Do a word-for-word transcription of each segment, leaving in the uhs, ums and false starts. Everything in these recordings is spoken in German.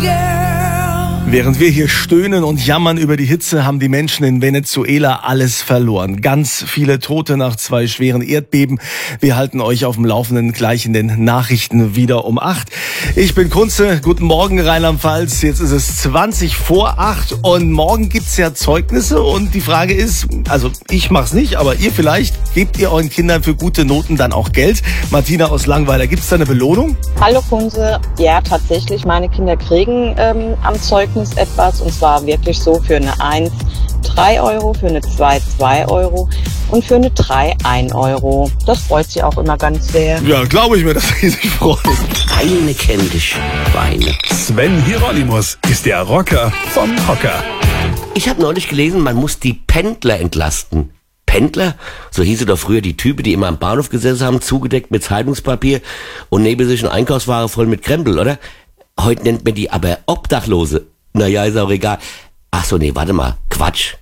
Während wir hier stöhnen und jammern über die Hitze, haben die Menschen in Venezuela alles verloren. Ganz viele Tote nach zwei schweren Erdbeben. Wir halten euch auf dem Laufenden gleich in den Nachrichten wieder um acht. Ich bin Kunze. Guten Morgen, Rheinland-Pfalz. Jetzt ist es zwanzig vor acht und morgen gibt's ja Zeugnisse und die Frage ist, also ich mach's nicht, aber ihr vielleicht, gebt ihr euren Kindern für gute Noten dann auch Geld? Martina aus Langweiler, gibt's da eine Belohnung? Hallo Kunze. Ja, tatsächlich, meine Kinder kriegen ähm, am Zeugnis etwas, und zwar wirklich so: für eine eins drei Euro, für eine zwei zwei Euro und für eine drei ein Euro. Das freut sie auch immer ganz sehr. Ja, glaube ich mir, dass sie sich freut. Weine kenn dich, Weine. Sven Hieronymus ist der Rocker vom Hocker. Ich habe neulich gelesen, man muss die Pendler entlasten. Pendler? So hieße doch früher die Typen, die immer am Bahnhof gesessen haben, zugedeckt mit Zeitungspapier und neben sich eine Einkaufsware voll mit Krempel, oder? Heute nennt man die aber Obdachlose. Naja, ist auch egal. Ach so, nee, warte mal. Quatsch.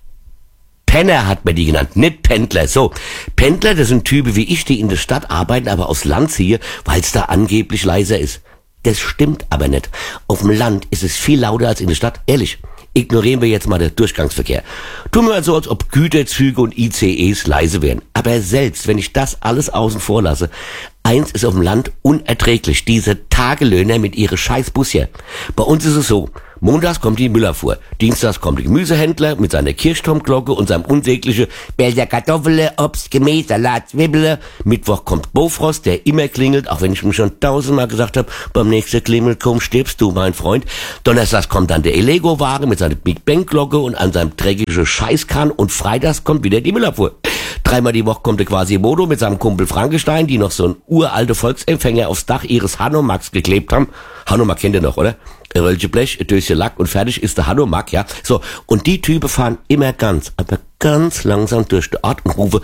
Penner hat man die genannt, nicht Pendler. So, Pendler, das sind Typen wie ich, die in der Stadt arbeiten, aber aufs Land ziehen, weil es da angeblich leiser ist. Das stimmt aber nicht. Auf dem Land ist es viel lauter als in der Stadt. Ehrlich. Ignorieren wir jetzt mal den Durchgangsverkehr. Tun wir mal so, als ob Güterzüge und I C Es leise wären. Aber selbst wenn ich das alles außen vor lasse, eins ist auf dem Land unerträglich: diese Tagelöhner mit ihre Scheißbus hier. Bei uns ist es so: montags kommt die Müllabfuhr, dienstags kommt der Gemüsehändler mit seiner Kirchturmglocke und seinem unsäglichen Bälder Kartoffeln, Obst, Gemüse, Salat, Zwiebeln. Mittwoch kommt Bofrost, der immer klingelt, auch wenn ich mir schon tausendmal gesagt habe, beim nächsten Klingelkomm stirbst du, mein Freund. Donnerstags kommt dann der Elego-Wagen mit seiner Big Bang-Glocke und an seinem dreckigen Scheißkahn, und freitags kommt wieder die Müllabfuhr. Dreimal die Woche kommt der Quasimodo mit seinem Kumpel Frankenstein, die noch so einen uralte Volksempfänger aufs Dach ihres Hanomaks geklebt haben. Hanomag kennt ihr noch, oder? Ein Röllchen Blech, ein Döschen Lack und fertig ist der Hanomag, ja. So, und die Typen fahren immer ganz, aber ganz langsam durch den Ort und rufen: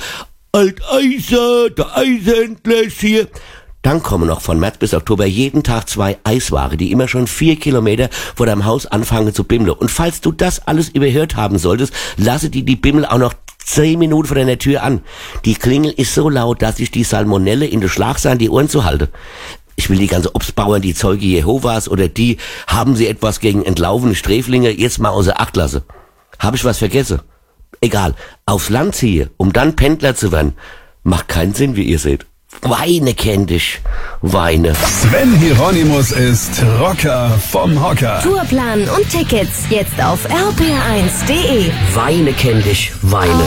Alteiser, der Eishändler ist hier. Dann kommen noch von März bis Oktober jeden Tag zwei Eisware, die immer schon vier Kilometer vor deinem Haus anfangen zu bimmeln. Und falls du das alles überhört haben solltest, lasse die die Bimmel auch noch zehn Minuten vor deiner Tür an. Die Klingel ist so laut, dass sich die Salmonelle in der Schlagsahne die Ohren zu halten. Ich will die ganze Obstbauern, die Zeuge Jehovas oder die, haben sie etwas gegen entlaufene Sträflinge, jetzt mal außer Acht lassen. Habe ich was vergessen? Egal. Aufs Land ziehe, um dann Pendler zu werden, macht keinen Sinn, wie ihr seht. Weine kenn dich, Weine. Sven Hieronymus ist Rocker vom Hocker. Tourplan und Tickets jetzt auf r p r eins punkt d e. Weine kenn dich, Weine.